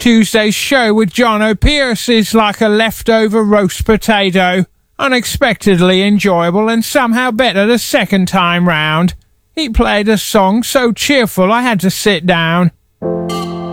Tuesday's show with John O'Pearce is like a leftover roast potato. Unexpectedly enjoyable and somehow better the second time round. He played a song so cheerful I had to sit down.